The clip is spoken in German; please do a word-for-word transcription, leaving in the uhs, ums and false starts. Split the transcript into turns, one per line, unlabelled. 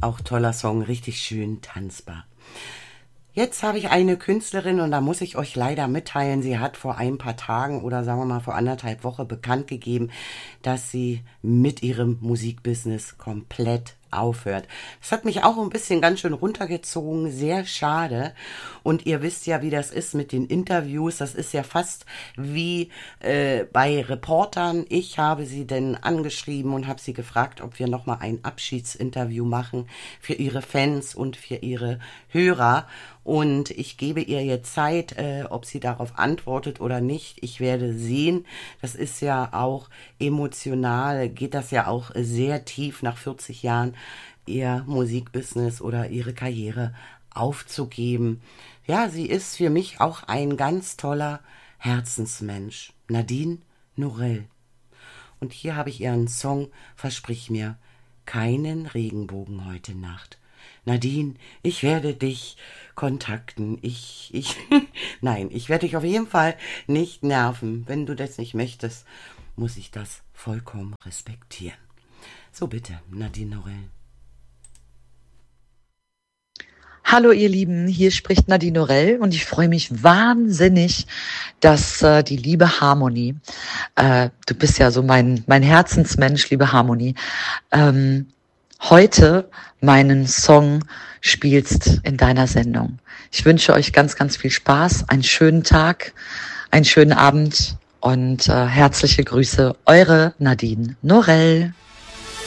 Auch toller Song, richtig schön tanzbar. Jetzt habe ich eine Künstlerin und da muss ich euch leider mitteilen, sie hat vor ein paar Tagen oder sagen wir mal vor anderthalb Wochen bekannt gegeben, dass sie mit ihrem Musikbusiness komplett aufhört. Das hat mich auch ein bisschen ganz schön runtergezogen, sehr schade. Und ihr wisst ja, wie das ist mit den Interviews. Das ist ja fast wie äh, bei Reportern. Ich habe sie denn angeschrieben und habe sie gefragt, ob wir nochmal ein Abschiedsinterview machen für ihre Fans und für ihre Hörer. Und ich gebe ihr jetzt Zeit, äh, ob sie darauf antwortet oder nicht. Ich werde sehen. Das ist ja auch emotional, geht das ja auch sehr tief nach vierzig Jahren ihr Musikbusiness oder ihre Karriere aufzugeben. Ja, sie ist für mich auch ein ganz toller Herzensmensch. Nadine Norell. Und hier habe ich ihren Song Versprich mir keinen Regenbogen heute Nacht. Nadine, ich werde dich kontakten. Ich, ich, nein, ich werde dich auf jeden Fall nicht nerven. Wenn du das nicht möchtest, muss ich das vollkommen respektieren. So bitte, Nadine Norell.
Hallo ihr Lieben, hier spricht Nadine Norell und ich freue mich wahnsinnig, dass äh, die liebe Harmony, äh, du bist ja so mein mein Herzensmensch, liebe Harmony, ähm, heute meinen Song spielst in deiner Sendung. Ich wünsche euch ganz, ganz viel Spaß, einen schönen Tag, einen schönen Abend und äh, herzliche Grüße, eure Nadine Norell.